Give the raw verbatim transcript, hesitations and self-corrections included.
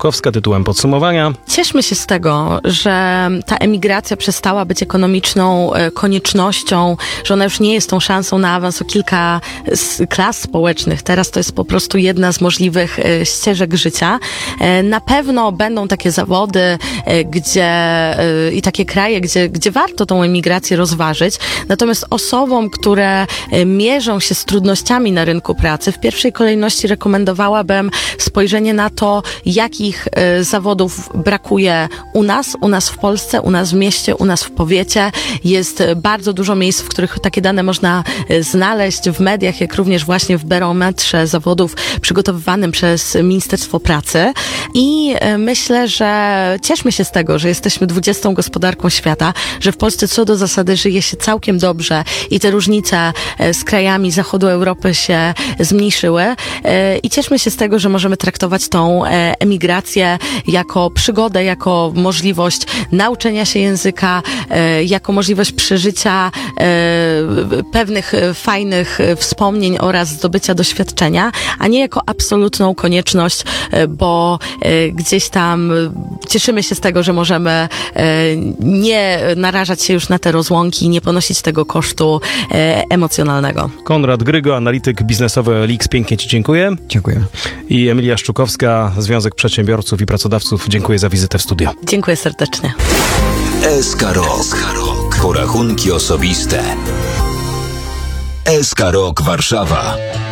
Szczukowska tytułem podsumowania. Cieszmy się z tego, że ta emigracja przestała być ekonomiczną e, koniecznością, że ona już nie jest tą szansą na awans o kilka s- klas społecznych. Teraz to jest po prostu jedna z możliwych e, ścieżek życia. E, na pewno będą takie zawody, e, gdzie e, i takie kraje, gdzie, gdzie warto tą emigrację rozważyć. Natomiast osobom, które e, mierzą się z trudnościami na rynku pracy, w pierwszej kolejności rekomendowałabym spojrzenie na to, jakich e, zawodów brakuje u nas, u nas w Polsce, u nas w mieście, u nas w powiecie. Jest bardzo dużo miejsc, w których takie dane można e, znaleźć w mediach, jak również właśnie w barometrze zawodów przygotowywanym przez Ministerstwo Pracy. I e, myślę, że cieszmy się z tego, że jesteśmy dwudziestą gospodarką świata, że w Polsce co do zasady żyje się całkiem dobrze i te różnice e, z krajami zachodu Europy się zmniejszyły. E, I cieszmy się z tego, że możemy traktować tą e, emigrację jako przygodę, jako możliwość nauczenia się języka, e, jako możliwość przeżycia e, pewnych e, fajnych e, wspomnień oraz zdobycia doświadczenia, a nie jako absolutną konieczność, e, bo e, gdzieś tam e, cieszymy się z tego, że możemy e, nie narażać się już na te rozłąki, nie ponosić tego kosztu e, emocjonalnego. Konrad Grygo, analityk biznesowy L X, pięknie Ci dziękuję. Dziękuję. I Emilia Szczukowska, Związek Przedsiębiorców i Pracodawców. Dziękuję za wizytę w studio. Dziękuję serdecznie. S K Rok. Porachunki osobiste. S K Rok Warszawa.